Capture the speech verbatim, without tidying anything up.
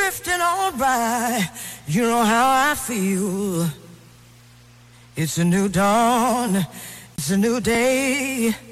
drifting on by. You know how I feel. It's a new dawn. It's a new day.